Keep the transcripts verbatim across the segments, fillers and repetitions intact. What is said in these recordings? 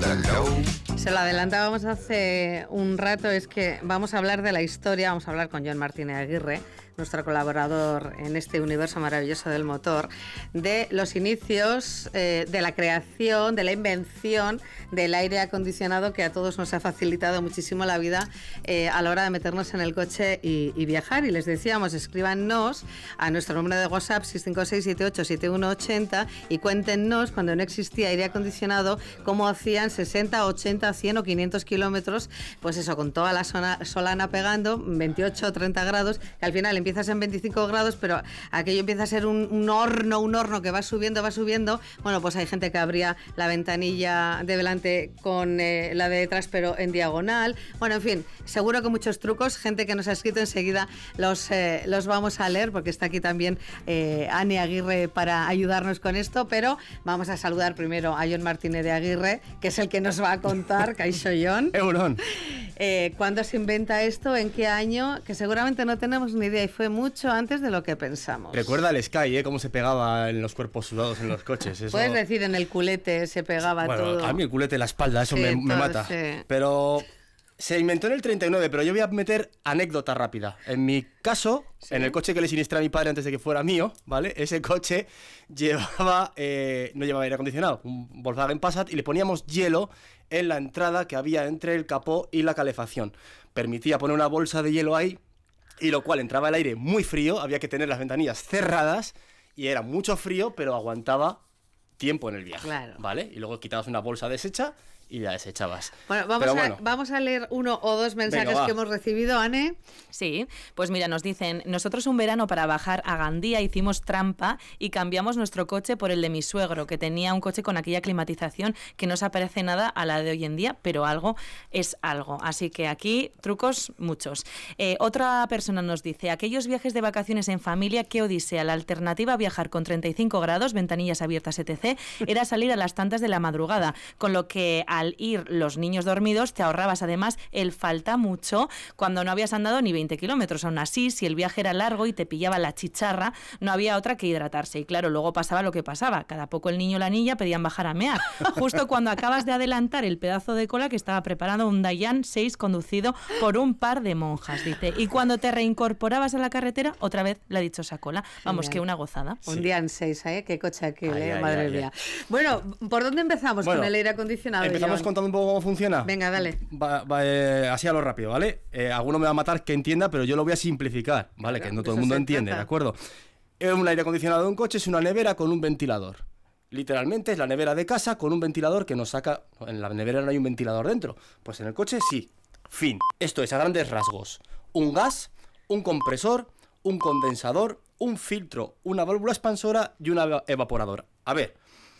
Se lo adelantábamos hace un rato, es que vamos a hablar de la historia, vamos a hablar con Jon Martínez Aguirre, nuestro colaborador en este universo maravilloso del motor, de los inicios, eh, de la creación, de la invención del aire acondicionado que a todos nos ha facilitado muchísimo la vida eh, a la hora de meternos en el coche y, y viajar. Y les decíamos, escríbanos a nuestro número de WhatsApp seis cinco seis, siete ocho siete uno ocho cero y cuéntenos, cuando no existía aire acondicionado, cómo hacían sesenta, ochenta, cien o quinientos kilómetros, pues eso, con toda la zona, solana pegando, veintiocho o treinta grados, que al final empiezas en veinticinco grados, pero aquello empieza a ser un, un horno, un horno que va subiendo, va subiendo. Bueno, pues hay gente que abría la ventanilla de delante con eh, la de detrás, pero en diagonal. Bueno, en fin, seguro que muchos trucos, gente que nos ha escrito, enseguida los, eh, los vamos a leer, porque está aquí también eh, Ane Aguirre para ayudarnos con esto, pero vamos a saludar primero a Jon Martínez de Aguirre, que es el que nos va a contar, Kaixo Jon. Euron. Eh, ¿Cuándo se inventa esto? ¿En qué año? Que seguramente no tenemos ni idea y fue mucho antes de lo que pensamos. Recuerda el Sky, ¿eh? Cómo se pegaba en los cuerpos sudados en los coches. Eso... Puedes decir, en el culete se pegaba bueno, todo. A mí el culete en la espalda, eso sí, me, me todo, mata. Sí. Pero se inventó en el treinta y nueve, pero yo voy a meter anécdota rápida. En mi caso, sí. En el coche que le sinistré a mi padre antes de que fuera mío, ¿vale? Ese coche llevaba, eh, no llevaba aire acondicionado, un Volkswagen Passat, y le poníamos hielo en la entrada que había entre el capó y la calefacción. Permitía poner una bolsa de hielo ahí, y lo cual entraba el aire muy frío, había que tener las ventanillas cerradas, y era mucho frío, pero aguantaba tiempo en el viaje, claro. ¿Vale? Y luego quitabas una bolsa deshecha y la desechabas. Bueno, vamos, Pero a, bueno. vamos a leer uno o dos mensajes Venga, que hemos recibido, Ane. Sí, pues mira, nos dicen, nosotros un verano para bajar a Gandía hicimos trampa y cambiamos nuestro coche por el de mi suegro, que tenía un coche con aquella climatización que no se parece nada a la de hoy en día, pero algo es algo. Así que aquí, trucos muchos. Eh, otra persona nos dice, aquellos viajes de vacaciones en familia, qué odisea. La alternativa a viajar con treinta y cinco grados, ventanillas abiertas, etcétera, era salir a las tantas de la madrugada, con lo que al ir los niños dormidos te ahorrabas además el falta mucho cuando no habías andado ni veinte kilómetros. Aún así, si el viaje era largo y te pillaba la chicharra, no había otra que hidratarse. Y claro, luego pasaba lo que pasaba. Cada poco el niño o la niña pedían bajar a mear. Justo cuando acabas de adelantar el pedazo de cola que estaba preparando un Dayan seis conducido por un par de monjas, dice. Y cuando te reincorporabas a la carretera, otra vez la dichosa cola. Vamos, Genial. Que una gozada. Un sí. día en seis, ¿eh? Qué coche aquí, ay, ¿eh? Ay, Madre ay, mía. ay. Bueno, ¿por dónde empezamos bueno, con el aire acondicionado? Empezamos Jon? contando un poco cómo funciona. Venga, dale. Va, va, eh, así a lo rápido, ¿vale? Eh, alguno me va a matar que entienda, pero yo lo voy a simplificar, ¿vale? Claro, que no todo el mundo entiende, trata. ¿De acuerdo? Eh, un aire acondicionado de un coche es una nevera con un ventilador. Literalmente es la nevera de casa con un ventilador que nos saca... En la nevera no hay un ventilador dentro. Pues en el coche sí. Fin. Esto es a grandes rasgos. Un gas, un compresor, un condensador, un filtro, una válvula expansora y una evaporadora. A ver,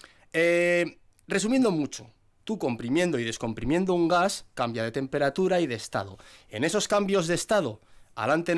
eh, resumiendo mucho, tú comprimiendo y descomprimiendo un gas cambia de temperatura y de estado. En esos cambios de estado, adelante